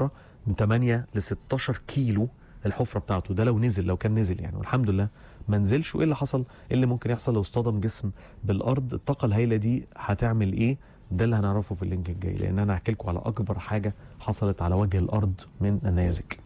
الحفره من 8 ل 16 كيلو الحفره بتاعته، ده لو كان نزل يعني، والحمد لله ما نزلش. وايه اللي حصل؟ ايه اللي ممكن يحصل لو اصطدم جسم بالارض؟ الطاقه الهائله دي هتعمل ايه؟ ده اللي هنعرفه في اللينك الجاي، لان انا هحكي لكم على اكبر حاجه حصلت على وجه الارض من النيازك.